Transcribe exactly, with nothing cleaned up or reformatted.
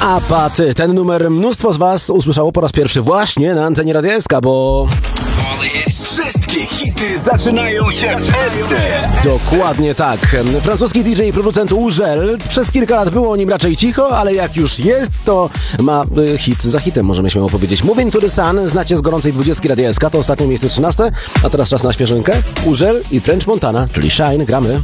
Apaty. Ten numer mnóstwo z was usłyszało po raz pierwszy właśnie na antenie Radia S K, bo... Wszystkie hity zaczynają się w S C. Dokładnie tak. Francuski D J i producent Urzel. Przez kilka lat było o nim raczej cicho, ale jak już jest, to ma y, hit za hitem, możemy śmiało powiedzieć. Moving to the Sun znacie z gorącej dwudziestki Radia S K, to ostatnie miejsce trzynaste, a teraz czas na świeżynkę. Urzel i French Montana, czyli Shine, gramy.